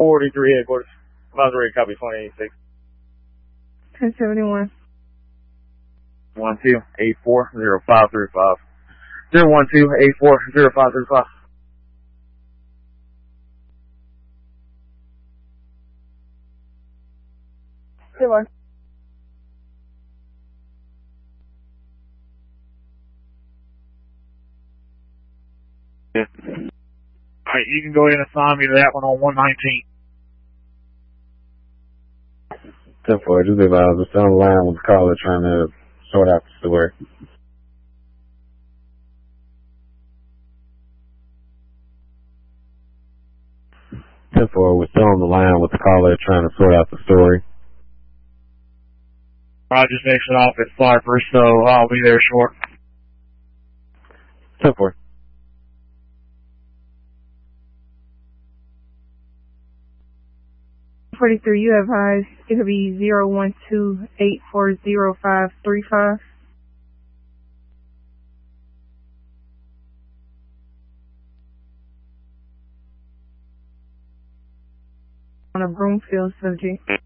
43 headquarters. Miles ready, copy 2086. 1071. 12-84-0535. 012-84-0535. Good one. Yeah. Alright, you can go ahead and assign me to that one on 119. 10-4, just be advised, it's on the line with the caller trying to sort out the story. 10-4, we're still on the line with the caller trying to sort out the story. Roger's exit off at Cypress, so I'll be there short. 10-4. You have highs. It could be 012-840-535. On a Broomfield subject.